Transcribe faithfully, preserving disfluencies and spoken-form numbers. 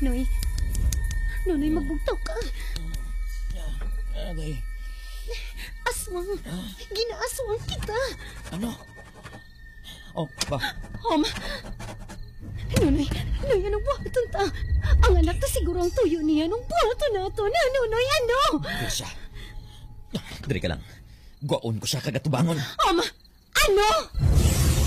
Noy, Nonoy, magbugtaw ka. Agay. Aswang, ginaaswang kita. Ano? Oh, ba? Om, Nonoy, Noy, anong buhaton ta? Ang anak ta siguro ang tuyo niya nung buhaton na ito na, Nonoy, ano? Grisha, dari ka lang. Gwaon ko siya kagatubangon. Om, ano?